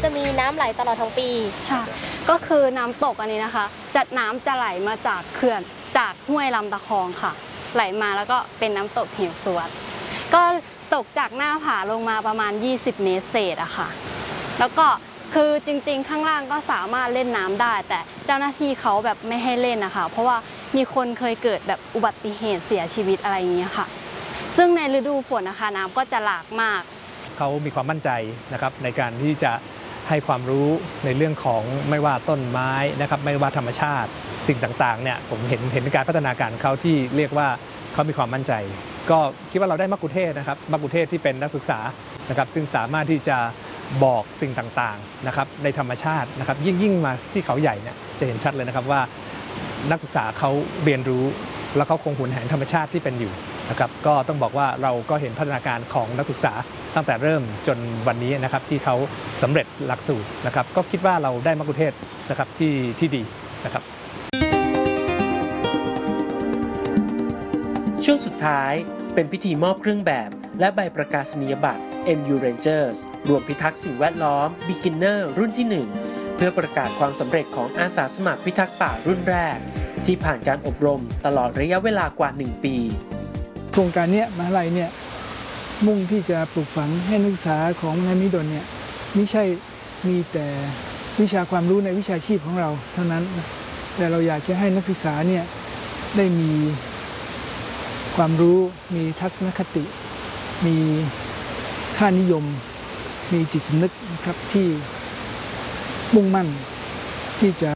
จะมีน้ำไหลตลอดทั้งปีใช่ก็คือน้ำตกอันนี้นะคะน้ำจะไหลมาจากเขื่อนจากห้วยลำตะคองค่ะไหลมาแล้วก็เป็นน้ำตกเหวสวดก็ตกจากหน้าผาลงมาประมาณ20 เมตรเศษอะค่ะแล้วก็คือจริงๆข้างล่างก็สามารถเล่นน้ำได้แต่เจ้าหน้าที่เขาแบบไม่ให้เล่นนะคะเพราะว่ามีคนเคยเกิดแบบอุบัติเหตุเสียชีวิตอะไรอย่างเงี้ยค่ะซึ่งในฤดูฝนนะคะน้ำก็จะหลากมากเขามีความมั่นใจนะครับในการที่จะให้ความรู้ในเรื่องของไม่ว่าต้นไม้นะครับไม่ว่าธรรมชาติสิ่งต่างๆเนี่ยผมเห็นการพัฒนาการเขาที่เรียกว่าเขามีความมั่นใจก็คิดว่าเราได้มักคุเทศก์นะครับมักคุเทศก์ที่เป็นนักศึกษานะครับซึ่งสามารถที่จะบอกสิ่งต่างๆนะครับในธรรมชาตินะครับยิ่งมาที่เขาใหญ่เนี่ยจะเห็นชัดเลยนะครับว่านักศึกษาเขาเรียนรู้แล้วเขาคงหวนแหนธรรมชาติที่เป็นอยู่นะครับก็ต้องบอกว่าเราก็เห็นพัฒนาการของนักศึกษาตั้งแต่เริ่มจนวันนี้นะครับที่เขาสำเร็จหลักสูตรนะครับก็คิดว่าเราได้มักคุเทศก์นะครับที่ดีนะครับช่วงสุดท้ายเป็นพิธีมอบเครื่องแบบและใบประกาศนียบัตร MU Rangers รวมพิทักษ์สิ่งแวดล้อม Beginner รุ่นที่ 1 เพื่อประกาศความสำเร็จของอาสาสมัครพิทักษ์ป่ารุ่นแรกที่ผ่านการอบรมตลอดระยะเวลากว่า1 ปีโครงการนี้มหาลัยเนี่ยมุ่งที่จะปลูกฝังให้นักศึกษาของมหาวิทยาลัยมหิดลเนี่ยไม่ใช่มีแต่วิชาความรู้ในวิชาชีพของเราเท่านั้นแต่เราอยากจะให้นักศึกษาเนี่ยได้มีความรู้มีทัศนคติมีค่านิยมมีจิตสำนึกนะครับที่มุ่งมั่นที่จะ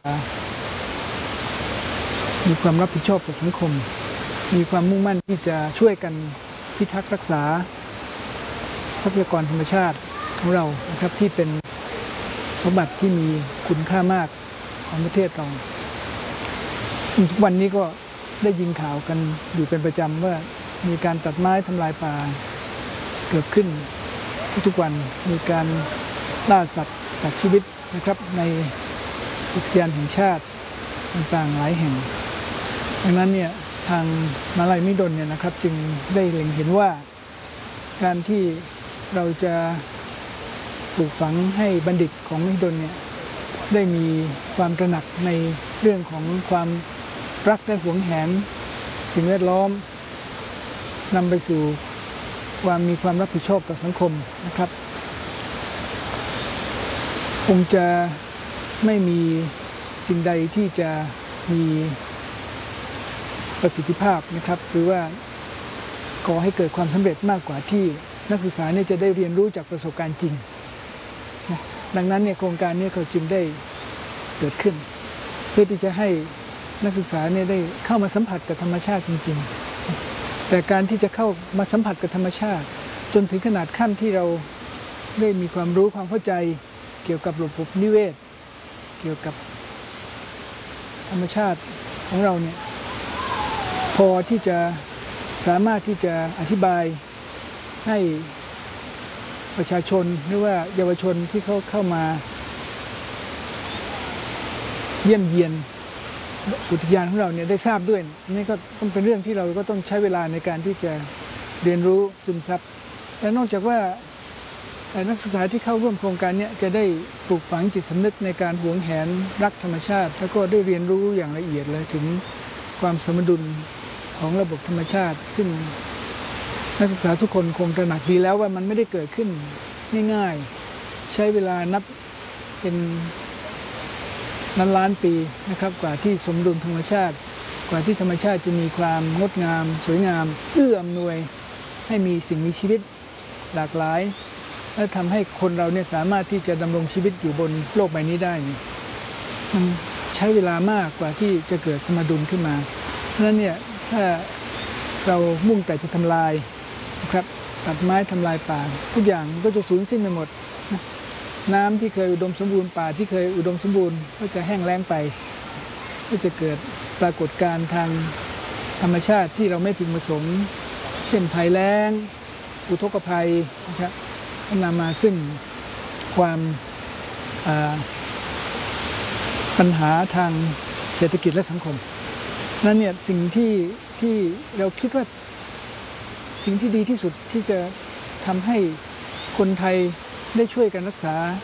มีความรับผิดชอบต่อสังคมมีความมุ่งมั่นที่จะช่วยกันพิทักษ์รักษาทรัพยากรธรรมชาติของเรานะครับที่เป็นสมบัติที่มีคุณค่ามากของประเทศเราทุกวันนี้ก็ได้ยินข่าวกันอยู่เป็นประจำว่ามีการตัดไม้ทำลายป่าเกิดขึ้นทุกวันมีการล่าสัตว์ตัดชีวิตนะครับในอุทยานแห่งชาติต่างๆหลายแห่งดังนั้นเนี่ยทางมหาวิทยาลัยมหิดลเนี่ยนะครับจึงได้เล็งเห็นว่าการที่เราจะปลูกฝังให้บัณฑิตของมหิดลเนี่ยได้มีความตระหนักในเรื่องของความรักและหวงแหนสิ่งแวดล้อมนำไปสู่มีความรับผิดชอบต่อสังคมนะครับคงจะไม่มีสิ่งใดที่จะมีประสิทธิภาพนะครับหรือว่าก่อให้เกิดความสำเร็จมากกว่าที่นักศึกษาเนี่ยจะได้เรียนรู้จากประสบการณ์จริงดังนั้นเนี่ยโครงการนี้เขาจึงได้เกิดขึ้นเพื่อที่จะให้นักศึกษาเนี่ยได้เข้ามาสัมผัสกับธรรมชาติจริงๆแต่การที่จะเข้ามาสัมผัสกับธรรมชาติจนถึงขนาดขั้นที่เราได้มีความรู้ความเข้าใจเกี่ยวกับระบบนิเวศเกี่ยวกับธรรมชาติของเราเนี่ยพอที่จะสามารถที่จะอธิบายให้ประชาชนหรือว่าเยาวชนที่เขาเข้ามาเยี่ยมเยียนอุทยานของเราเนี่ยได้ทราบด้วยนี่ก็ต้องเป็นเรื่องที่เราก็ต้องใช้เวลาในการที่จะเรียนรู้ซึมซับและนอกจากว่านักศึกษาที่เข้าร่วมโครงการนี้จะได้ปลูกฝังจิตสำนึกในการหวงแหนรักธรรมชาติแล้วก็ได้เรียนรู้อย่างละเอียดเลยถึงความสมดุลของระบบธรรมชาติซึ่งนักศึกษาทุกคนคงตระหนักดีแล้วว่ามันไม่ได้เกิดขึ้นง่ายๆใช้เวลานับเป็นล้านปีนะครับกว่าที่สมดุลธรรมชาติกว่าที่ธรรมชาติจะมีความงดงามสวยงามเอื้ออำนวยให้มีสิ่งมีชีวิตหลากหลายและทำให้คนเราเนี่ยสามารถที่จะดำรงชีวิตอยู่บนโลกใบนี้ได้มันใช้เวลามากกว่าที่จะเกิดสมดุลขึ้นมาเพราะฉะนั้นเนี่ยถ้าเรามุ่งแต่จะทำลายนะครับตัดไม้ทำลายป่าทุกอย่างก็จะสูญสิ้นไปหมดน้ำที่เคยอุดมสมบูรณ์ป่าที่เคยอุดมสมบูรณ์ก็จะแห้งแล้งไปก็จะเกิดปรากฏการณ์ทางธรรมชาติที่เราไม่พึงประสงค์เช่นภัยแล้งอุทกภัยนะครับนำมาซึ่งความปัญหาทางเศรษฐกิจและสังคมนั้นเนี่ยสิ่งที่เราคิดว่าสิ่งที่ดีที่สุดที่จะทำให้คนไทยได้ช่วยกันรักษาท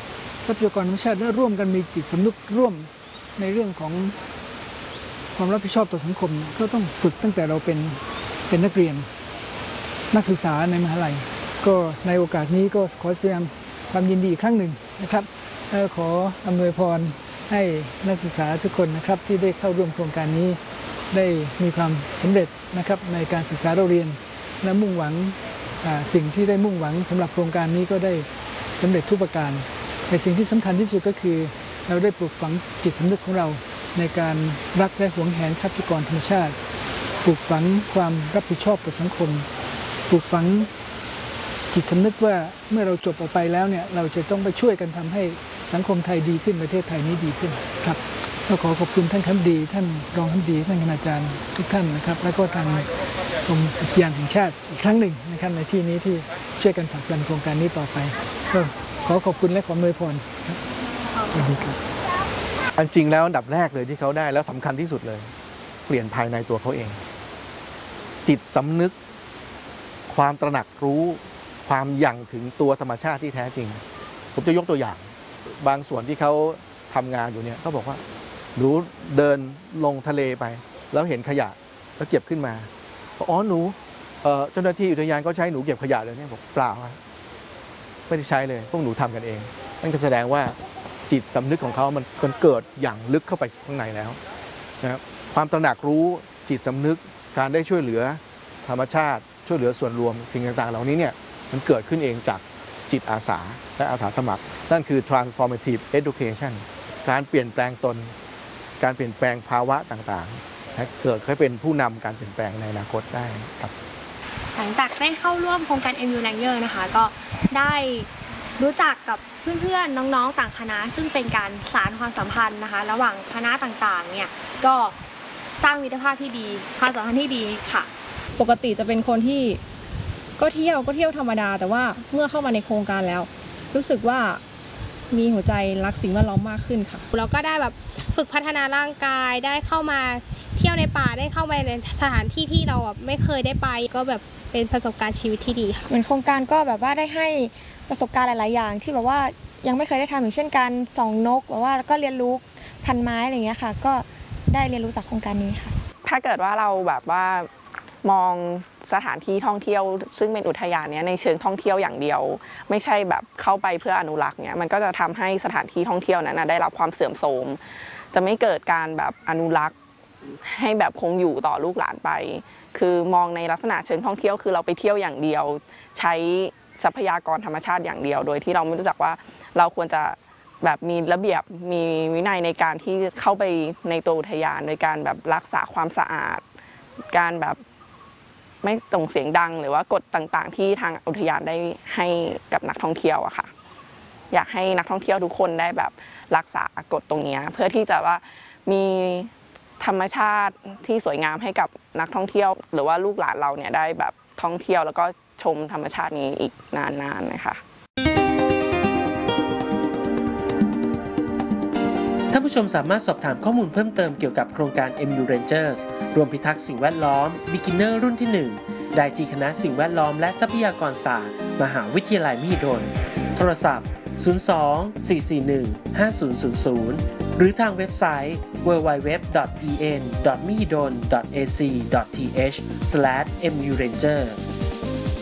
ทรัพยากรธรรมชาติและร่วมกันมีจิตสำนึกร่วมในเรื่องของความรับผิดชอบต่อสังคมก็ต้องฝึกตั้งแต่เราเป็นนักเรียนนักศึกษาในมหาลัยก็ในโอกาสนี้ก็ขอแสดงความยินดีอีกครั้งหนึ่งนะครับและขออำนวยพรให้นักศึกษาทุกคนนะครับที่ได้เข้าร่วมโครงการนี้ได้มีความสำเร็จนะครับในการศึกษาเราเรียนและมุ่งหวังสิ่งที่ได้มุ่งหวังสำหรับโครงการนี้ก็ได้สำเร็จทุกประการแต่สิ่งที่สำคัญที่สุดก็คือเราได้ปลูกฝังจิตสำนึกของเราในการรักและหวงแหนทรัพยากรธรรมชาติปลูกฝังความรับผิดชอบต่อสังคมปลูกฝังจิตสำนึกว่าเมื่อเราจบออกไปแล้วเนี่ยเราจะต้องไปช่วยกันทำให้สังคมไทยดีขึ้นประเทศไทยนี้ดีขึ้นครับก็ขอขอบคุณท่านคณบดีท่านรองคณบดีท่านคณาจารย์ทุกท่านนะครับแล้วก็ทางกรมอุทยานแห่งชาติอีกครั้งหนึ่งนะครับในที่นี้ที่ช่วยกันผลักดันโครงการนี้ต่อไปก็ขอขอบคุณและขออวยพรสวัสดีครับอันจริงแล้วอันดับแรกเลยที่เขาได้แล้วสำคัญที่สุดเลยเปลี่ยนภายในตัวเขาเองจิตสำนึกความตระหนักรู้ความยั่งถึงตัวธรรมชาติที่แท้จริงผมจะยกตัวอย่างบางส่วนที่เขาทำงานอยู่เนี่ยเขาบอกว่าหนูเดินลงทะเลไปแล้วเห็นขยะแล้วเก็บขึ้นมาอ๋อหนูเจ้าหน้าที่อุทยานก็ใช้หนูเก็บขยะเลยเนี่ยบอกเปล่าไม่ได้ใช้เลยพวกหนูทำกันเองนั่นก็แสดงว่าจิตสำนึกของเขามันเกิดอย่างลึกเข้าไปข้างในแล้วนะครับความตระหนักรู้จิตสำนึกการได้ช่วยเหลือธรรมชาติช่วยเหลือส่วนรวมสิ่งต่างๆเหล่านี้เนี่ยมันเกิดขึ้นเองจากจิตอาสาและอาสาสมัครนั่นคือ transformative education การเปลี่ยนแปลงตนการเปลี่ยนแปลงภาวะต่างๆให้เกิดให้เป็นผู้นำการเปลี่ยนแปลงในอนาคตได้ครับหลังจากได้เข้าร่วมโครงการ MU Ranger นะคะก็ได้รู้จักกับเพื่อนๆน้องๆต่างคณะซึ่งเป็นการสานความสัมพันธ์นะคะระหว่างคณะต่างๆเนี่ยก็สร้างมิตรภาพที่ดีความสัมพันธ์ที่ดีค่ะปกติจะเป็นคนที่ก็เที่ยวธรรมดาแต่ว่าเมื่อเข้ามาในโครงการแล้วรู้สึกว่ามีหัวใจรักสิ่งแวดล้อมมากขึ้นค่ะเราก็ได้แบบฝึกพัฒนาร่างกายได้เข้ามาเที่ยวในป่าได้เข้าไปในสถานที่ที่เราแบบไม่เคยได้ไปก็แบบเป็นประสบการณ์ชีวิตที่ดีค่ะเหมือนโครงการก็แบบว่าได้ให้ประสบการณ์หลายๆอย่างที่แบบว่ายังไม่เคยได้ทำอย่างเช่นการส่องนกแบบว่าก็เรียนรู้พันไม้อะไรอย่างเงี้ยค่ะก็ได้เรียนรู้จากโครงการนี้ค่ะถ้าเกิดว่าเราแบบว่ามองสถานที่ท่องเที่ยวซึ่งเป็นอุทยานเนี้ยในเชิงท่องเที่ยวอย่างเดียวไม่ใช่แบบเข้าไปเพื่ออนุรักษ์เนี้ยมันก็จะทำให้สถานที่ท่องเที่ยวนั้นได้รับความเสื่อมโทรมจะไม่เกิดการแบบอนุรักษ์ให้แบบคงอยู่ต่อลูกหลานไปคือมองในลักษณะเชิงท่องเที่ยวคือเราไปเที่ยวอย่างเดียวใช้ทรัพยากรธรรมชาติอย่างเดียวโดยที่เราไม่รู้จักว่าเราควรจะแบบมีระเบียบมีวินัยในการที่เข้าไปในตัวอุทยานโดยการแบบรักษาความสะอาดการแบบไม่ส่งเสียงดังหรือว่ากฎต่างๆที่ทางอุทยานได้ให้กับนักท่องเที่ยวอะค่ะอยากให้นักท่องเที่ยวทุกคนได้แบบรักษากฎตรงนี้เพื่อที่จะว่ามีธรรมชาติที่สวยงามให้กับนักท่องเที่ยวหรือว่าลูกหลานเราเนี่ยได้แบบท่องเที่ยวแล้วก็ชมธรรมชาตินี้อีกนานๆนะคะท่านผู้ชมสามารถสอบถามข้อมูลเพิ่มเติมเกี่ยวกับโครงการ MU Rangers รวมพิทักษ์สิ่งแวดล้อม Beginner รุ่นที่ 1 ได้ที่คณะสิ่งแวดล้อมและทรัพยากรศาสตร์มหาวิทยาลัยมหิดลโทรศัพท์ 02-441-5000 หรือทางเว็บไซต์ www.en.mihidol.ac.th/muranger